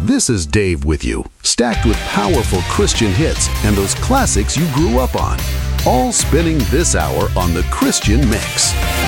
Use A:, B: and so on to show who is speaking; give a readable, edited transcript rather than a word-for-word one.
A: This is Dave with you, stacked with powerful Christian hits and those classics you grew up on. All spinning this hour on the Christian Mix.